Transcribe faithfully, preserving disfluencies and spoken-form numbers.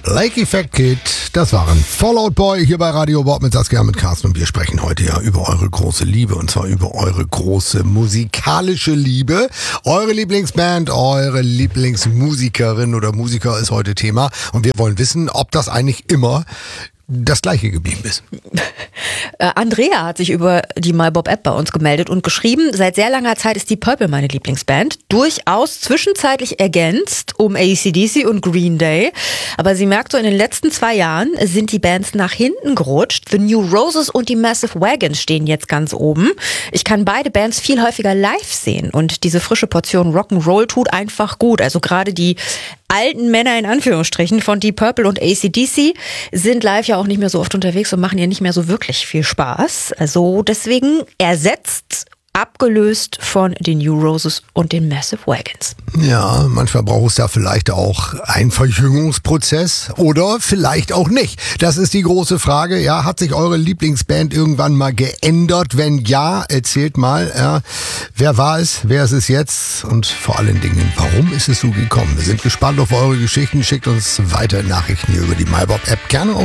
Lake Effect Kid, das waren Fall Out Boy hier bei Radio Bob mit Saskia, mit Carsten, und wir sprechen heute ja über eure große Liebe, und zwar über eure große musikalische Liebe. Eure Lieblingsband, eure Lieblingsmusikerin oder Musiker ist heute Thema, und wir wollen wissen, ob das eigentlich immer das Gleiche geblieben ist. Äh, Andrea hat sich über die MyBob-App bei uns gemeldet und geschrieben, seit sehr langer Zeit ist die Purple meine Lieblingsband. Durchaus zwischenzeitlich ergänzt um A C D C und Green Day. Aber sie merkt so, in den letzten zwei Jahren sind die Bands nach hinten gerutscht. The New Roses und die Massive Wagons stehen jetzt ganz oben. Ich kann beide Bands viel häufiger live sehen. Und diese frische Portion Rock'n'Roll tut einfach gut. Also gerade die alten Männer in Anführungsstrichen von Deep Purple und A C D C sind live ja auch nicht mehr so oft unterwegs und machen ja nicht mehr so wirklich viel Spaß. Also deswegen ersetzt, abgelöst von den New Roses und den Massive Wagons. Ja, manchmal braucht es ja vielleicht auch einen Verjüngungsprozess oder vielleicht auch nicht. Das ist die große Frage. Ja, hat sich eure Lieblingsband irgendwann mal geändert? Wenn ja, erzählt mal, ja, wer war es, wer ist es jetzt und vor allen Dingen, warum ist es so gekommen? Wir sind gespannt auf eure Geschichten. Schickt uns weitere Nachrichten hier über die MyBob-App gerne.